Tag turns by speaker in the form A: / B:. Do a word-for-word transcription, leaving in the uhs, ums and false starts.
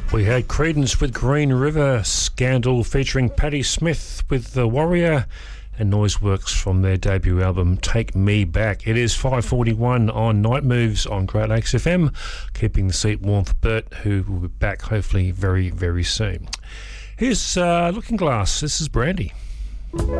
A: We had Creedence with Green River, Scandal featuring Patti Smith with The Warrior, and Noiseworks from their debut album Take Me Back. It is five forty-one on Night Moves on Great Lakes F M, keeping the seat warm for Bert, who will be back hopefully very, very soon. Here's uh, Looking Glass. This is Brandy.